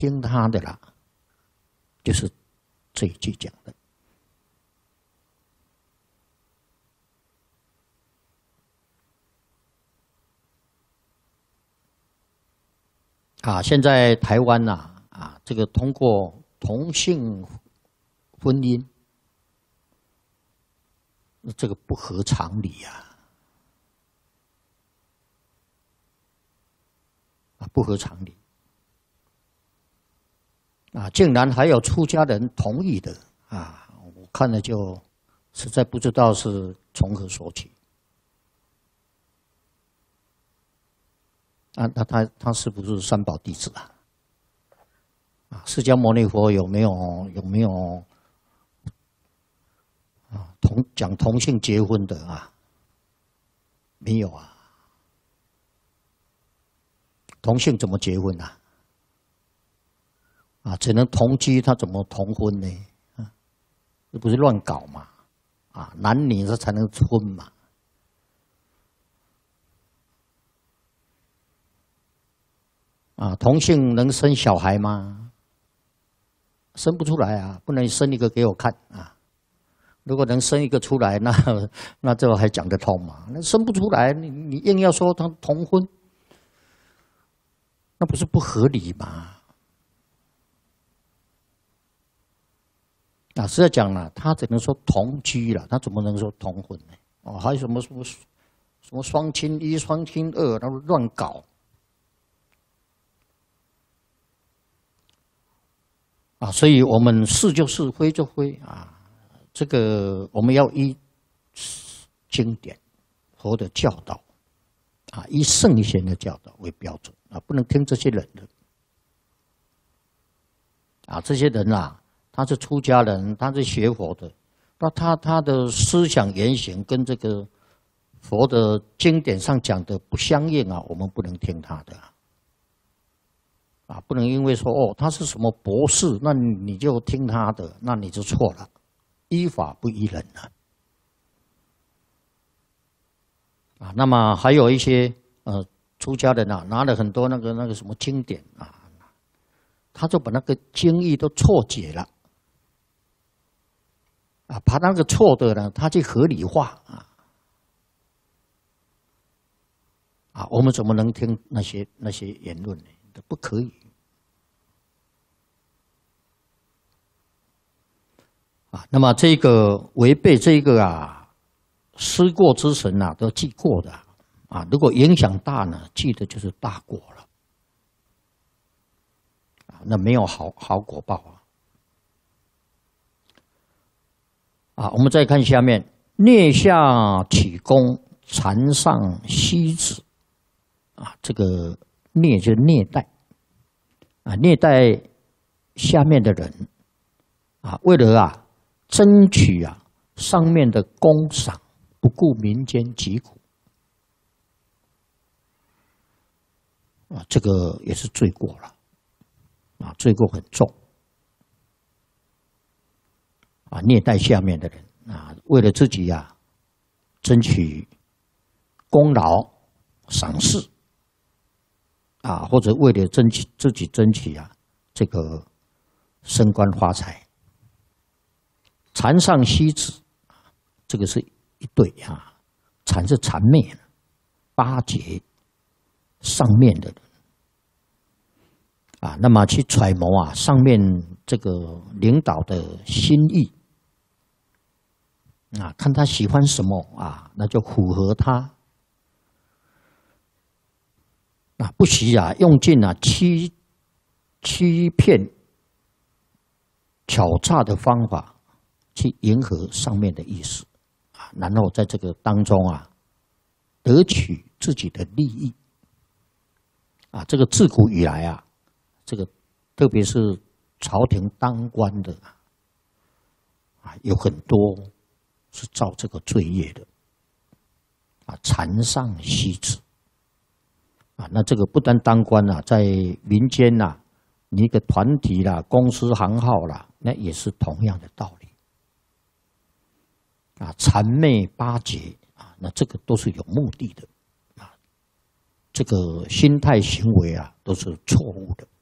听他的啦，就是这一句讲的。现在台湾这个通过同性婚姻，这个不合常理不合常理竟然还有出家人同意的我看了就实在不知道是从何说起那他是不是三宝弟子释迦牟尼佛有没有讲同性结婚的没有同性怎么结婚只能同居，他怎么同婚呢？这不是乱搞嘛？男女这才能婚嘛？同性能生小孩吗？生不出来不能生一个给我看如果能生一个出来，那这还讲得通嘛？那生不出来，你硬要说他同婚，那不是不合理吗？实在讲了，他只能说同居了，他怎么能说同婚呢？还有什么双亲一、双亲二，那乱搞所以我们是就是，非就非这个我们要依经典佛的教导依圣贤的教导为标准不能听这些人的这些人他是出家人，他是学佛的，那他的思想言行跟这个佛的经典上讲的不相应我们不能听他的不能因为说他是什么博士，那你就听他的，那你就错了，依法不依人那么还有一些出家人拿了很多那个什么经典他就把那个经义都错解了把那个错的呢，他去合理化我们怎么能听那些言论呢？不可以那么这个违背这个失过之神都记过的如果影响大呢，记的就是大过了那没有好果报我们再看下面，颞下起弓，禅上息止这个颞就是颞带颞带下面的人为了争取上面的功赏，不顾民间疾苦这个也是罪过了罪过很重虐待下面的人为了自己争取功劳赏识或者为了自己争取这个升官发财。禅上息止这个是一对禅是谄媚巴结上面的人那么去揣摩上面这个领导的心意看他喜欢什么那就符合他不惜用尽欺骗巧诈的方法去迎合上面的意思然后在这个当中得取自己的利益这个自古以来这个特别是朝廷当官的有很多是造这个罪业的禅上息止那这个不单当官在民间你一个团体公司行号那也是同样的道理谄媚巴结那这个都是有目的的这个心态行为都是错误的。